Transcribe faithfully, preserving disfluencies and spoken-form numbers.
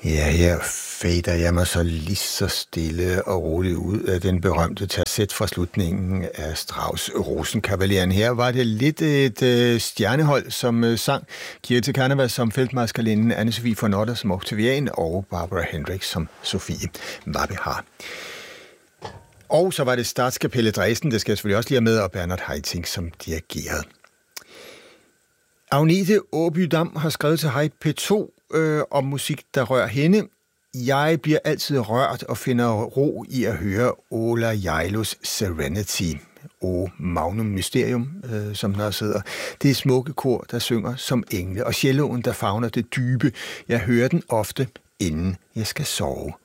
Ja, her fader jeg mig så lige så stille og roligt ud af den berømte tercet fra slutningen af Strauss' Rosenkavalieren. Her var det lidt et øh, stjernehold, som øh, sang. Kirte Kaneva som feltmarskalinden, Anne-Sophie von Otter som Octavian og Barbara Hendricks som Sofie Mabehar. Og så var det Statskapelle Dresden, det skal jeg selvfølgelig også lige have med, og Bernhard Haitink som dirigerede. Agnete Åby-Dam har skrevet til Hej P to øh, om musik, der rører hende. Jeg bliver altid rørt og finder ro i at høre Ola Jailos Serenity. O Magnum Mysterium, øh, som der sidder. Det er smukke kor, der synger som engle, og celloen, der favner det dybe. Jeg hører den ofte, inden jeg skal sove.